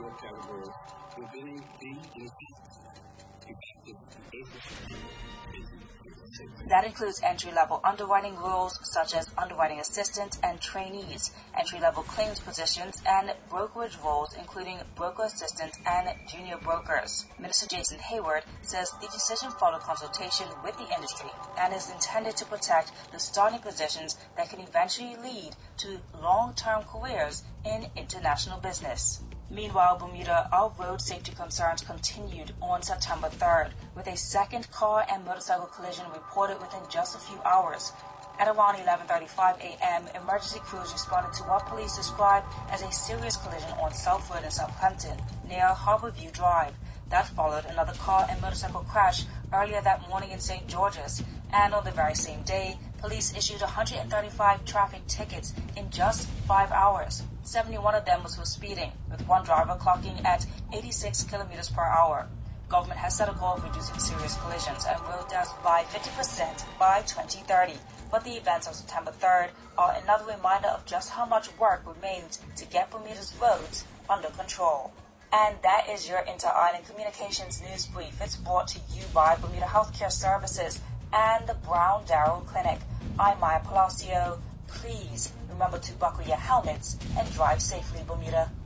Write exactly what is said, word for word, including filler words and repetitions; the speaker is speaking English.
four categories, including the That includes entry-level underwriting roles such as underwriting assistant and trainees, entry-level claims positions, and brokerage roles including broker assistant and junior brokers. Minister Jason Hayward says the decision followed consultation with the industry and is intended to protect the starting positions that can eventually lead to long-term careers in international business. Meanwhile, Bermuda, our road safety concerns continued on September third, with a second car and motorcycle collision reported within just a few hours. At around eleven thirty-five a.m., emergency crews responded to what police described as a serious collision on Southwood in Southampton, near Harborview Drive. That followed another car and motorcycle crash earlier that morning in Saint George's. And on the very same day, police issued one hundred thirty-five traffic tickets in just five hours. seventy-one of them was for speeding, with one driver clocking at eighty-six kilometers per hour. Government has set a goal of reducing serious collisions and road deaths by fifty percent by twenty thirty. But the events of September third are another reminder of just how much work remains to get Bermuda's roads under control. And that is your Inter-Island Communications News Brief. It's brought to you by Bermuda Healthcare Services and the Brown Darrow Clinic. I'm Maya Palacio. Please remember to buckle your helmets and drive safely, Bermuda.